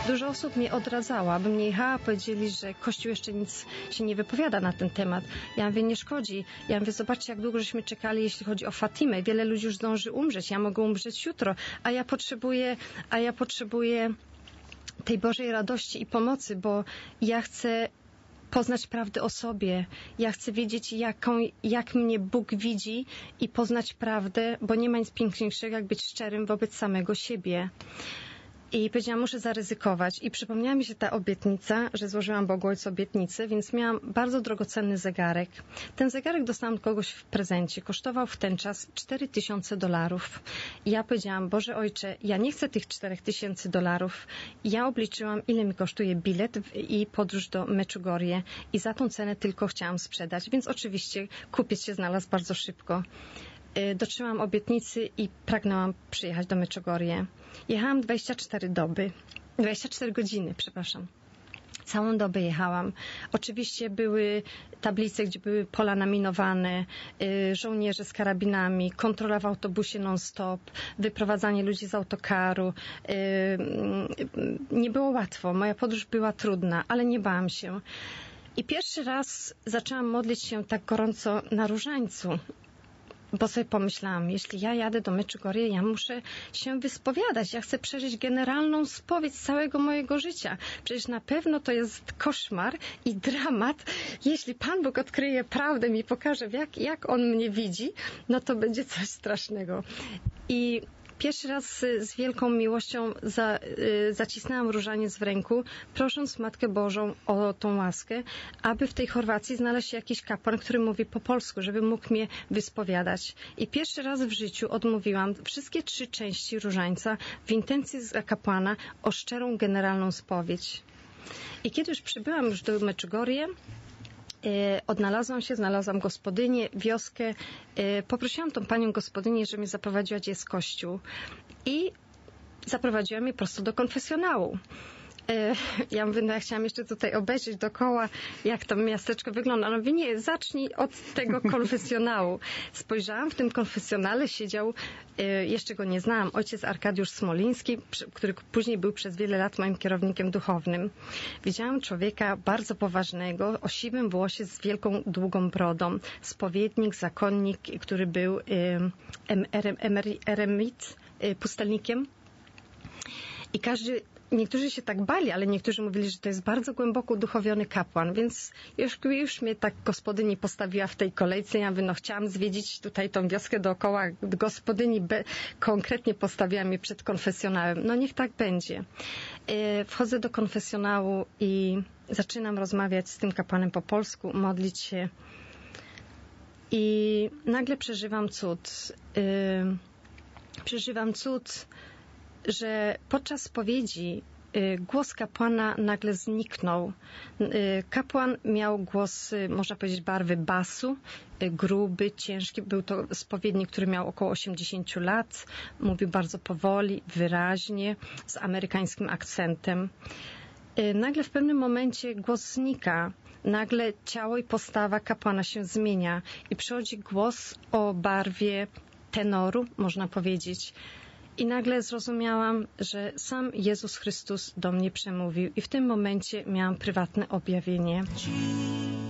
Dużo osób mnie odradzało, abym nie jechała, powiedzieli, że Kościół jeszcze nic się nie wypowiada na ten temat. Ja mówię, nie szkodzi. Ja mówię, zobaczcie, jak długo żeśmy czekali, jeśli chodzi o Fatimę. Wiele ludzi już zdąży umrzeć. Ja mogę umrzeć jutro, a ja potrzebuję tej Bożej radości i pomocy, bo ja chcę poznać prawdę o sobie. Ja chcę wiedzieć, jak mnie Bóg widzi i poznać prawdę, bo nie ma nic piękniejszego, jak być szczerym wobec samego siebie. I powiedziałam, muszę zaryzykować. I przypomniała mi się ta obietnica, że złożyłam Bogu Ojcu obietnicę, więc miałam bardzo drogocenny zegarek. Ten zegarek dostałam od kogoś w prezencie. Kosztował w ten czas $4000. I ja powiedziałam, Boże Ojcze, ja nie chcę tych $4000. Ja obliczyłam, ile mi kosztuje bilet i podróż do Meczugorie. I za tą cenę tylko chciałam sprzedać. Więc oczywiście kupiec się znalazł bardzo szybko. Dotrzymałam obietnicy i pragnęłam przyjechać do Meczugorie. Jechałam 24 godziny, przepraszam. Całą dobę jechałam. Oczywiście były tablice, gdzie były pola naminowane, żołnierze z karabinami, kontrola w autobusie non-stop, wyprowadzanie ludzi z autokaru. Nie było łatwo. Moja podróż była trudna, ale nie bałam się. I pierwszy raz zaczęłam modlić się tak gorąco na różańcu. Bo sobie pomyślałam, jeśli ja jadę do Meczugorie, ja muszę się wyspowiadać. Ja chcę przeżyć generalną spowiedź całego mojego życia. Przecież na pewno to jest koszmar i dramat. Jeśli Pan Bóg odkryje prawdę i pokaże, jak On mnie widzi, no to będzie coś strasznego. I pierwszy raz z wielką miłością zacisnęłam różaniec w ręku, prosząc Matkę Bożą o tą łaskę, aby w tej Chorwacji znalazł się jakiś kapłan, który mówi po polsku, żeby mógł mnie wyspowiadać. I pierwszy raz w życiu odmówiłam wszystkie 3 części różańca w intencji z kapłana o szczerą, generalną spowiedź. I kiedy już przybyłam do Meczugorie, znalazłam gospodynię, wioskę. Poprosiłam tą panią gospodynię, żeby mnie zaprowadziła, gdzie jest kościół. I zaprowadziła mnie prosto do konfesjonału. Ja mówię, ja chciałam jeszcze tutaj obejrzeć dookoła, jak to miasteczko wygląda. No mówię, nie, zacznij od tego konfesjonału. Spojrzałam, w tym konfesjonale siedział, jeszcze go nie znałam, ojciec Arkadiusz Smoliński, który później był przez wiele lat moim kierownikiem duchownym. Widziałam człowieka bardzo poważnego, o siwym włosie z wielką, długą brodą. Spowiednik, zakonnik, który był eremit, pustelnikiem. I niektórzy się tak bali, ale niektórzy mówili, że to jest bardzo głęboko uduchowiony kapłan, więc już mnie tak gospodyni postawiła w tej kolejce. Ja chciałam zwiedzić tutaj tą wioskę dookoła. Gospodyni konkretnie postawiła mnie przed konfesjonałem. No niech tak będzie. Wchodzę do konfesjonału i zaczynam rozmawiać z tym kapłanem po polsku, modlić się i nagle przeżywam cud, że podczas spowiedzi głos kapłana nagle zniknął. Kapłan miał głos, można powiedzieć, barwy basu, gruby, ciężki. Był to spowiednik, który miał około 80 lat. Mówił bardzo powoli, wyraźnie, z amerykańskim akcentem. Nagle w pewnym momencie głos znika. Nagle ciało i postawa kapłana się zmienia i przychodzi głos o barwie tenoru, można powiedzieć. I nagle zrozumiałam, że sam Jezus Chrystus do mnie przemówił i w tym momencie miałam prywatne objawienie.